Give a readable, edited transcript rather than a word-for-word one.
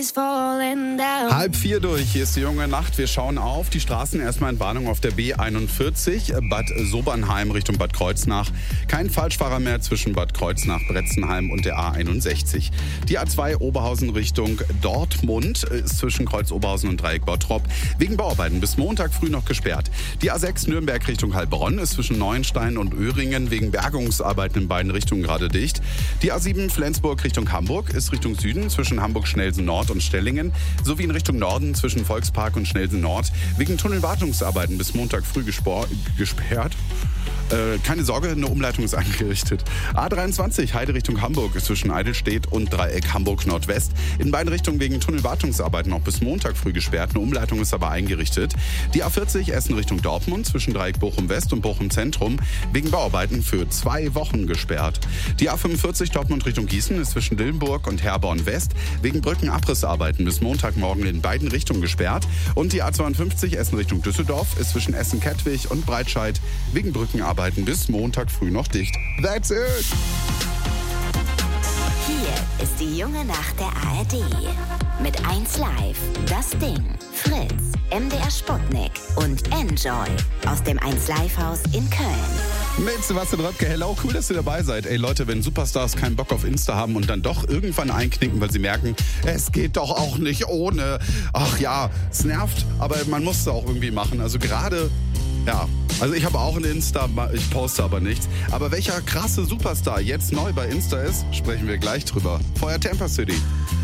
3:30 durch, hier ist die junge Nacht. Wir schauen auf die Straßen. Erstmal in Warnung auf der B41, Bad Sobernheim Richtung Bad Kreuznach. Kein Falschfahrer mehr zwischen Bad Kreuznach, Bretzenheim und der A61. Die A2 Oberhausen Richtung Dortmund ist zwischen Kreuz Oberhausen und Dreieck Bottrop wegen Bauarbeiten bis Montag früh noch gesperrt. Die A6 Nürnberg Richtung Heilbronn ist zwischen Neuenstein und Öhringen wegen Bergungsarbeiten in beiden Richtungen gerade dicht. Die A7 Flensburg Richtung Hamburg ist Richtung Süden zwischen Hamburg-Schnelsen Nord und Stellingen sowie in Richtung Norden zwischen Volkspark und Schnelsen Nord wegen Tunnelwartungsarbeiten bis Montag früh gesperrt. Keine Sorge, eine Umleitung ist eingerichtet. A23 Heide Richtung Hamburg ist zwischen Eidelstedt und Dreieck Hamburg Nordwest. In beiden Richtungen wegen Tunnelwartungsarbeiten auch bis Montag früh gesperrt. Eine Umleitung ist aber eingerichtet. Die A40 Essen Richtung Dortmund zwischen Dreieck Bochum West und Bochum Zentrum wegen Bauarbeiten für 2 Wochen gesperrt. Die A45 Dortmund Richtung Gießen ist zwischen Dillenburg und Herborn West wegen Brückenabrissarbeiten bis Montagmorgen in beiden Richtungen gesperrt. Und die A52 Essen Richtung Düsseldorf ist zwischen Essen-Kettwig und Breitscheid wegen Brückenarbeiten bis Montag früh noch dicht. That's it! Hier ist die junge Nacht der ARD. Mit 1Live, Das Ding, Fritz, MDR Sputnik und Enjoy aus dem 1Live-Haus in Köln. Mit Sebastian Röpke, hello, cool, dass ihr dabei seid. Ey Leute, wenn Superstars keinen Bock auf Insta haben und dann doch irgendwann einknicken, weil sie merken, es geht doch auch nicht ohne. Ach ja, es nervt, aber man muss es auch irgendwie machen. Also gerade, ja, also ich habe auch ein Insta, ich poste aber nichts. Aber welcher krasse Superstar jetzt neu bei Insta ist, sprechen wir gleich drüber. Vorher Tampa City.